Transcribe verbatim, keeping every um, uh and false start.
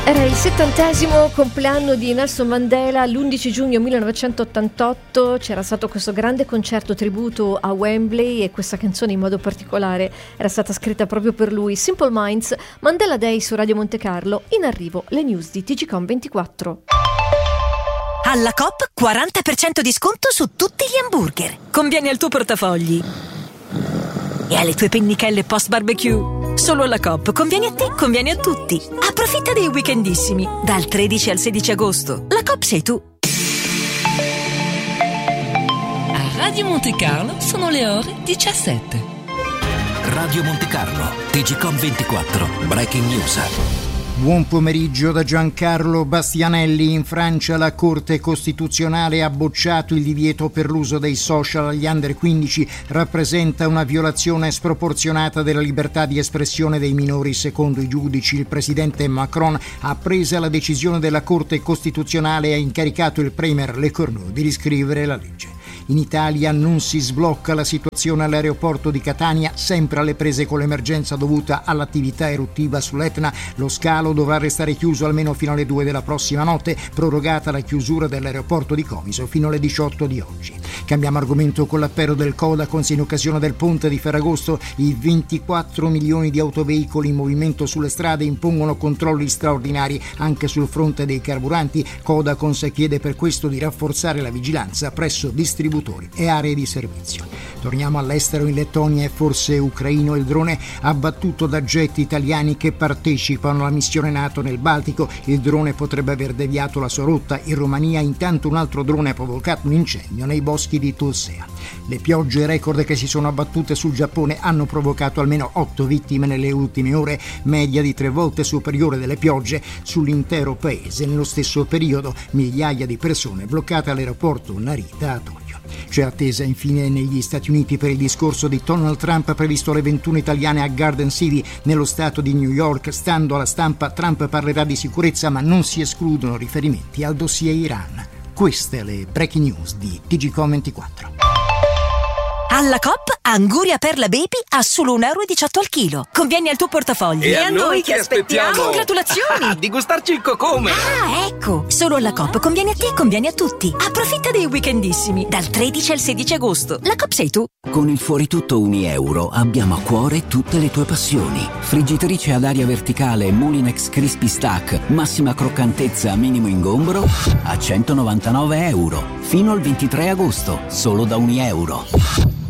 Era il settantesimo compleanno di Nelson Mandela, l'undici giugno millenovecentottantotto c'era stato questo grande concerto tributo a Wembley e questa canzone in modo particolare era stata scritta proprio per lui. Simple Minds, Mandela Day su Radio Monte Carlo, in arrivo le news di T G Com ventiquattro. Alla Coop quaranta per cento di sconto su tutti gli hamburger. Conviene al tuo portafogli e alle tue pennichelle post barbecue. Solo alla Coop conviene a te, conviene a tutti. Approfitta dei weekendissimi dal tredici al sedici agosto. La Coop sei tu. A Radio Monte Carlo sono le ore diciassette. Radio Monte Carlo, T G Com ventiquattro, Breaking News. Buon pomeriggio da Giancarlo Bastianelli. In Francia la Corte Costituzionale ha bocciato il divieto per l'uso dei social agli under quindici. Rappresenta una violazione sproporzionata della libertà di espressione dei minori. Secondo i giudici, il presidente Macron ha preso la decisione della Corte Costituzionale e ha incaricato il premier Le Cornu di riscrivere la legge. In Italia non si sblocca la situazione all'aeroporto di Catania, sempre alle prese con l'emergenza dovuta all'attività eruttiva sull'Etna. Lo scalo dovrà restare chiuso almeno fino alle due della prossima notte, prorogata la chiusura dell'aeroporto di Comiso fino alle diciotto di oggi. Cambiamo argomento con l'appello del Codacons in occasione del ponte di Ferragosto. I ventiquattro milioni di autoveicoli in movimento sulle strade impongono controlli straordinari anche sul fronte dei carburanti. Codacons chiede per questo di rafforzare la vigilanza presso distributori e aree di servizio. Torniamo all'estero. In Lettonia e forse ucraino il drone abbattuto da jet italiani che partecipano alla missione NATO nel Baltico. Il drone potrebbe aver deviato la sua rotta in Romania, intanto un altro drone ha provocato un incendio nei boschi di Tulsea. Le piogge record che si sono abbattute sul Giappone hanno provocato almeno otto vittime nelle ultime ore, media di tre volte superiore delle piogge sull'intero paese. Nello stesso periodo migliaia di persone bloccate all'aeroporto Narita a Tokyo. C'è attesa infine negli Stati Uniti per il discorso di Donald Trump previsto alle ventuno italiane a Garden City nello stato di New York. Stando alla stampa, Trump parlerà di sicurezza ma non si escludono riferimenti al dossier Iran. Queste le breaking news di T G Com ventiquattro. Alla Coop, Anguria Perla Baby a solo un euro e diciotto al chilo. Conviene al tuo portafoglio. E, e a noi che aspettiamo? aspettiamo? Congratulazioni! Di gustarci il cocome! Ah, ecco! Solo alla Coop conviene a te, conviene a tutti. Approfitta dei weekendissimi dal tredici al sedici agosto. La Coop sei tu. Con il fuori tutto un euro abbiamo a cuore tutte le tue passioni. Friggitrice ad aria verticale Molinex Crispy Stack, massima croccantezza, minimo ingombro a centonovantanove euro. Fino al ventitré agosto, solo da un euro.